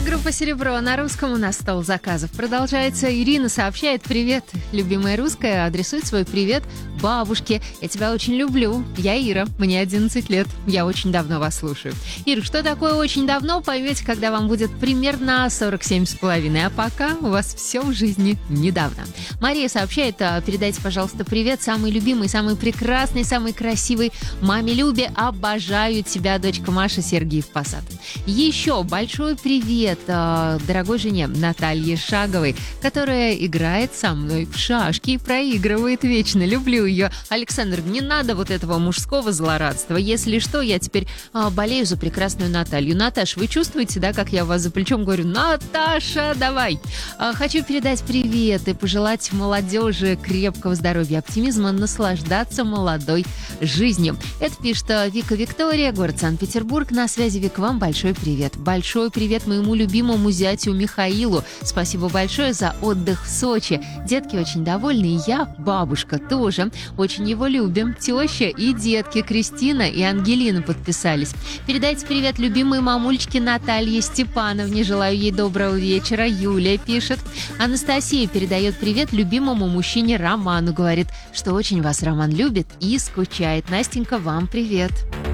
Группа «Серебро» на русском у нас стол заказов продолжается. Ирина сообщает: привет, любимая русская, адресует свой привет бабушке. Я тебя очень люблю. Я Ира, мне 11 лет. Я очень давно вас слушаю. Ир, что такое очень давно, поймете, когда вам будет примерно 47,5. А пока у вас все в жизни недавно. Мария сообщает: передайте, пожалуйста, привет самой любимой, самой прекрасной, самой красивой маме Любе. Обожаю тебя, дочка Маша, Сергиев Посад. Еще большой привет дорогой жене Наталье Шаговой, которая играет со мной в шашки и проигрывает вечно. Люблю ее. Александр, не надо вот этого мужского злорадства. Если что, я теперь болею за прекрасную Наталью. Наташ, вы чувствуете, да, как я у вас за плечом говорю: Наташа, давай! Хочу передать привет и пожелать молодежи крепкого здоровья, оптимизма, наслаждаться молодой жизнью. Это пишет Вика Виктория, город Санкт-Петербург. На связи, Вик, вам большой привет. Большой привет моему любимому зятю Михаилу. Спасибо большое за отдых в Сочи. Детки очень довольны, и я, бабушка, тоже очень его любим. Теща и детки Кристина и Ангелина подписались. Передайте привет любимой мамульчике Наталье Степановне. Желаю ей доброго вечера. Юлия пишет. Анастасия передает привет любимому мужчине Роману. Говорит, что очень вас Роман любит и скучает. Настенька, вам привет.